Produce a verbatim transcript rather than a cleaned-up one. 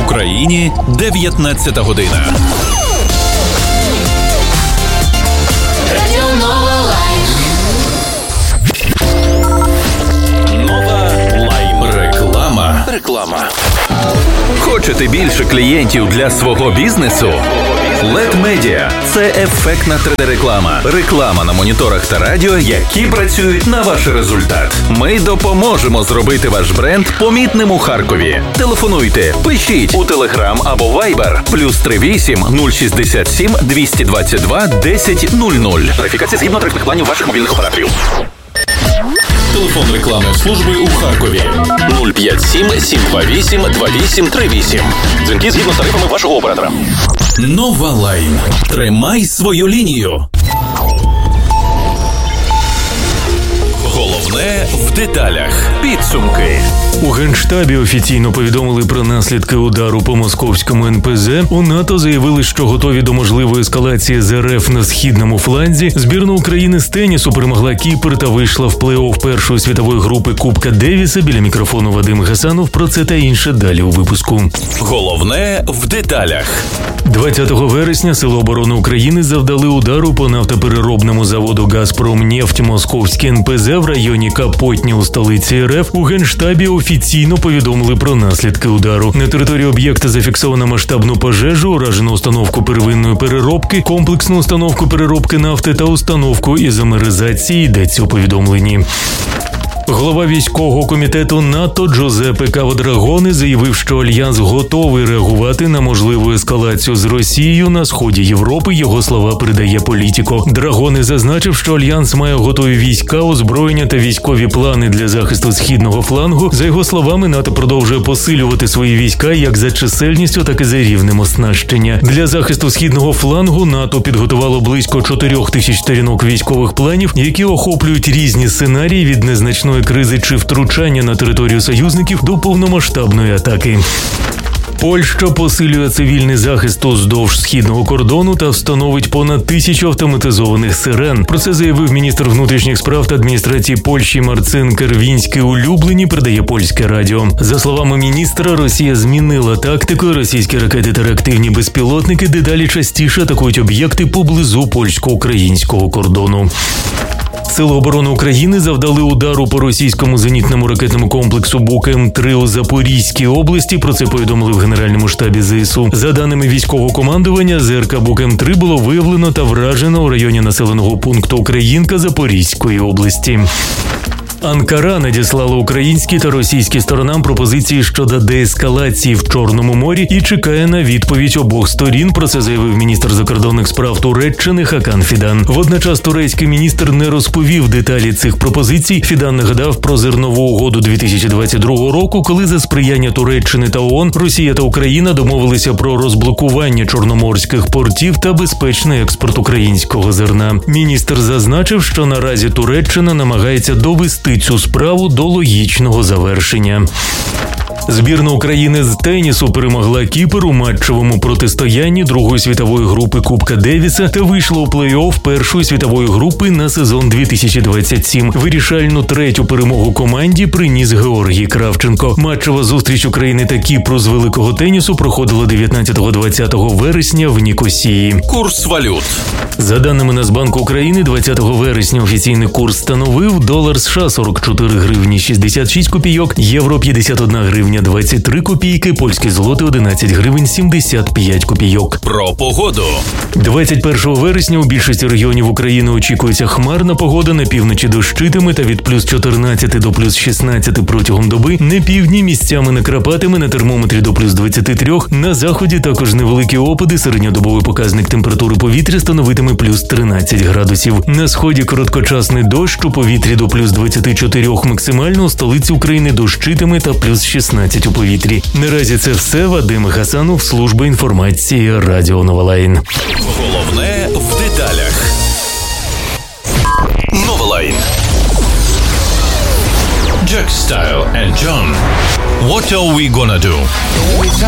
Україні дев'ятнадцята година. Радіо Нова Лайн. Нова Лайн. Реклама. Реклама. Хочете більше клієнтів для свого бізнесу? Лед Медіа – це ефектна три де-реклама. Реклама на моніторах та радіо, які працюють на ваш результат. Ми допоможемо зробити ваш бренд помітним у Харкові. Телефонуйте, пишіть у Telegram або Viber плюс три вісім нуль шістдесят сім двісті двадцять два десять нуль нуль. Тарифікація згідно тарифних планів ваших мобільних операторів. Телефон рекламної служби у Харкові нуль п'ять сім сім два вісім два вісім три вісім. Дзвінки згідно з тарифами вашого оператора. Нова Лайн. Тримай свою лінію. Головне в деталях. Підсумки. У Генштабі офіційно повідомили про наслідки удару по московському ен пе зе. У НАТО заявили, що готові до можливої ескалації з ер еф на східному фланзі. Збірна України з тенісу перемогла Кіпр та вийшла в плей-офф першої світової групи Кубка Девіса. Біля мікрофону Вадим Гасанов. Про це та інше далі у випуску. Головне в деталях. двадцятого вересня Сили оборони України завдали удару по нафтопереробному заводу «Газпромнефть» московський ен пе зе в районі Капотні у столиці ер еф. У Генштабі офіційно повідомили про наслідки удару. На території об'єкта зафіксовано масштабну пожежу, уражену установку первинної переробки, комплексну установку переробки нафти та установку ізомеризації, йдеться у повідомленні. Голова військового комітету НАТО Джозепе Каводрагоне заявив, що Альянс готовий реагувати на можливу ескалацію з Росією на сході Європи. Його слова передає Політіко. Драгоне зазначив, що Альянс має готові війська, озброєння та військові плани для захисту східного флангу. За його словами, НАТО продовжує посилювати свої війська як за чисельністю, так і за рівнем оснащення. Для захисту східного флангу НАТО підготувало близько чотирьох тисяч сторінок військових планів, які охоплюють різні сценарії від незначної кризи чи втручання на територію союзників до повномасштабної атаки. Польща посилює цивільний захист уздовж східного кордону та встановить понад тисячу автоматизованих сирен. Про це заявив міністр внутрішніх справ та адміністрації Польщі Марцин Кервінський у Любліні, передає польське радіо. За словами міністра, Росія змінила тактику. Російські ракети та реактивні безпілотники дедалі частіше атакують об'єкти поблизу польсько-українського кордону. Сили оборони України завдали удару по російському зенітному ракетному комплексу Бук Ем три у Запорізькій області. Про це повідомили в Генеральному штабі зе ес у. За даними військового командування, зе ер ка Бук Ем три було виявлено та вражено у районі населеного пункту Українка Запорізької області. Анкара надіслала українській та російській сторонам пропозиції щодо деескалації в Чорному морі і чекає на відповідь обох сторін. Про це заявив міністр закордонних справ Туреччини Хакан Фідан. Водночас турецький міністр не розповів деталі цих пропозицій. Фідан нагадав про зернову угоду дві тисячі двадцять другого року, коли за сприяння Туреччини та ООН Росія та Україна домовилися про розблокування чорноморських портів та безпечний експорт українського зерна. Міністр зазначив, що наразі Туреччина намагається довести цю справу до логічного завершення. Збірна України з тенісу перемогла Кіпр у матчевому протистоянні другої світової групи Кубка Девіса та вийшла у плей-офф першої світової групи на сезон дві тисячі двадцять сім. Вирішальну третю перемогу команді приніс Георгій Кравченко. Матчева зустріч України та Кіпру з великого тенісу проходила дев'ятнадцятого-двадцятого вересня в Нікосії. Курс валют. За даними Нацбанку України, двадцятого вересня офіційний курс становив долар США сорок чотири гривні шістдесят шість копійок, євро п'ятдесят одна гривня двадцять три копійки, польські злоти одинадцять гривень сімдесят п'ять копійок. Про погоду. двадцять першого вересня у більшості регіонів України очікується хмарна погода, на півночі дощитиме та від плюс чотирнадцяти до плюс шістнадцяти протягом доби. На півдні місцями накрапатиме, на термометрі до плюс двадцяти трьох. На заході також невеликі опади, середньодобовий показник температури повітря становитиме плюс тринадцять градусів. На сході короткочасний дощ, у повітрі до плюс двадцяти чотирьох максимально, у столиці України дощитиме та плюс шістнадцять у повітрі. Наразі це все. Вадим Гасанов, служба інформації, Радіо Нова Лайн. Головне в деталях. Нова Лайн. Jack Style and John. What are we gonna do?